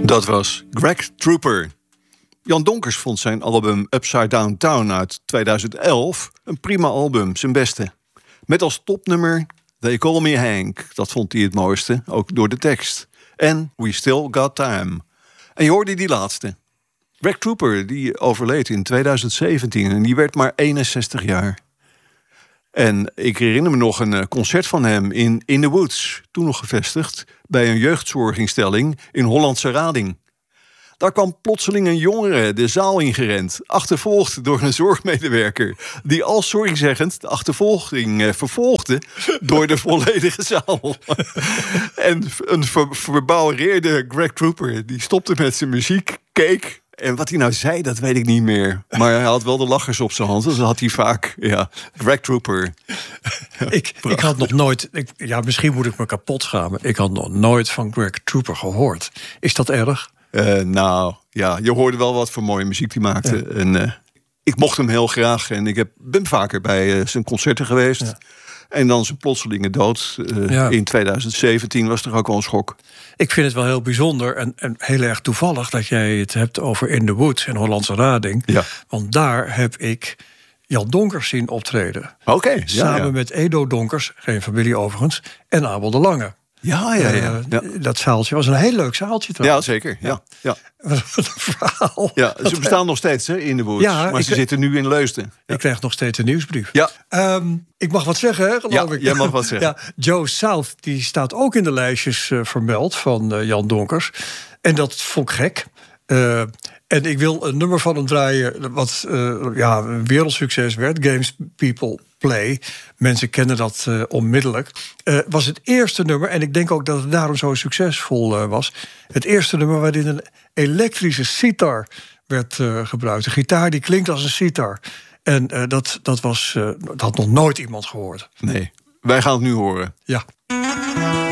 Dat was Greg Trooper. Jan Donkers vond zijn album Upside Down Town uit 2011 een prima album, zijn beste. Met als topnummer They Call Me Hank. Dat vond hij het mooiste, ook door de tekst. En We Still Got Time. En je hoorde die laatste. Greg Trooper, die overleed in 2017 en die werd maar 61 jaar. En ik herinner me nog een concert van hem in The Woods, toen nog gevestigd, bij een jeugdzorginstelling in Hollandse Rading. Daar kwam plotseling een jongere de zaal ingerend, achtervolgd door een zorgmedewerker, die al sorryzeggend de achtervolging vervolgde door de volledige zaal. En een verbouwereerde Greg Trooper, die stopte met zijn muziek, keek. En wat hij nou zei, dat weet ik niet meer. Maar hij had wel de lachers op zijn hand. Dus dat had hij vaak. Ja, Greg Trooper. Ik had nog nooit... misschien moet ik me kapot schamen. Ik had nog nooit van Greg Trooper gehoord. Is dat erg? Nou, ja, je hoorde wel wat voor mooie muziek die maakte. Ja. En ik mocht hem heel graag. En ik ben vaker bij zijn concerten geweest. Ja. En dan zijn plotselinge dood. In 2017 was er ook wel een schok. Ik vind het wel heel bijzonder en heel erg toevallig dat jij het hebt over In The Woods in Hollandse Rading. Ja. Want daar heb ik Jan Donkers zien optreden. Oké. Samen met Edo Donkers, geen familie overigens, en Abel de Lange. Ja. Dat zaaltje was een heel leuk zaaltje trouwens. Ja, zeker. Ja. Wat een verhaal. Ja, ze bestaan nog steeds in The Woods, maar ze zitten nu in Leusden. Ik krijg nog steeds een nieuwsbrief. Ja. Ik mag wat zeggen, hè, geloof ik. Jij mag wat zeggen. Ja, Joe South, die staat ook in de lijstjes vermeld van Jan Donkers. En dat vond ik gek. En ik wil een nummer van hem draaien wat een wereldsucces werd. Games People Play. Mensen kennen dat onmiddellijk. Was het eerste nummer, en ik denk ook dat het daarom zo succesvol was. Het eerste nummer waarin een elektrische sitar werd gebruikt. Een gitaar die klinkt als een sitar. En dat had nog nooit iemand gehoord. Nee, wij gaan het nu horen. Ja.